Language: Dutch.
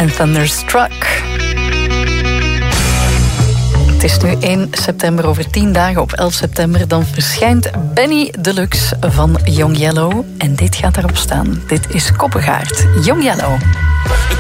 en Thunderstruck. Het is nu 1 september, over 10 dagen op 11 september... dan verschijnt Benny Deluxe van Young Yellow. En dit gaat erop staan. Dit is Koppengaard, Young Yellow.